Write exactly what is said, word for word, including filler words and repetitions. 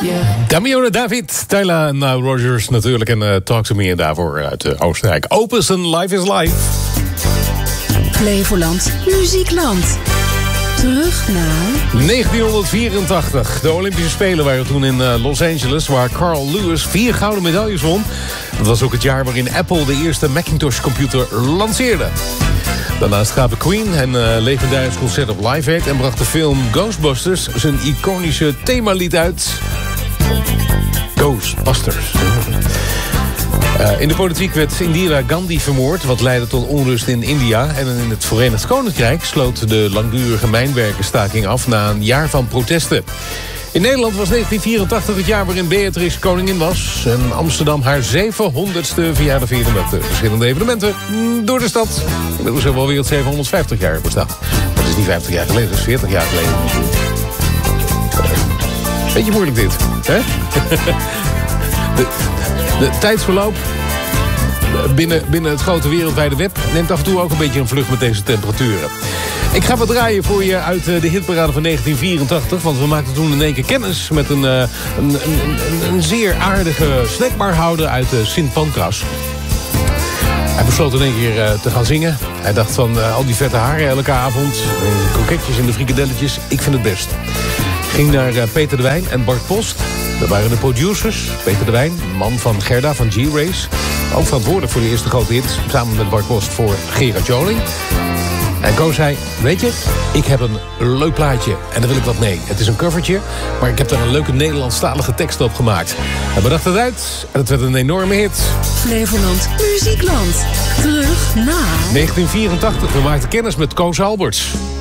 je. Damione David, Tyla en uh, Rogers natuurlijk. En uh, Talk to Me en daarvoor uit uh, Oostenrijk. Opus Life is Life. Flevoland, Muziekland. Terug naar negentien vierentachtig. De Olympische Spelen waren toen in uh, Los Angeles, waar Carl Lewis vier gouden medailles won. Dat was ook het jaar waarin Apple de eerste Macintosh-computer lanceerde. Daarnaast gaven Queen een uh, legendarisch concert op Live Aid en bracht de film Ghostbusters zijn iconische themalied uit. Ghostbusters. Uh, in de politiek werd Indira Gandhi vermoord, wat leidde tot onrust in India. En in het Verenigd Koninkrijk sloot de langdurige mijnwerkersstaking af na een jaar van protesten. In Nederland was negentien vierentachtig het jaar waarin Beatrix koningin was. En Amsterdam haar zevenhonderdste verjaardag vierde met verschillende evenementen door de stad. Inmiddels hebben we alweer het zevenhonderdvijftig jaar bestaan. Dat is niet vijftig jaar geleden, dat is veertig jaar geleden. Beetje moeilijk dit, hè? De, de tijdsverloop binnen, binnen het grote wereldwijde web neemt af en toe ook een beetje een vlucht met deze temperaturen. Ik ga wat draaien voor je uit de hitparade van negentien vierentachtig. Want we maakten toen in één keer kennis met een, een, een, een, een zeer aardige snackbarhouder uit Sint Pancras. Hij besloot in één keer te gaan zingen. Hij dacht van uh, al die vette haren elke avond, de kroketjes en de frikadelletjes, ik vind het best. Ging naar uh, Peter de Wijn en Bart Post. Dat waren de producers. Peter de Wijn, man van Gerda van G-Race. Ook verantwoordelijk voor de eerste grote hit. Samen met Bart Post voor Gerard Joling. En Koos zei, weet je, ik heb een leuk plaatje en daar wil ik wat mee. Het is een covertje, maar ik heb daar een leuke Nederlandstalige tekst op gemaakt. En we dachten het uit en het werd een enorme hit. Flevoland, Muziekland. Terug naar negentien vierentachtig, we maakten kennis met Koos Alberts.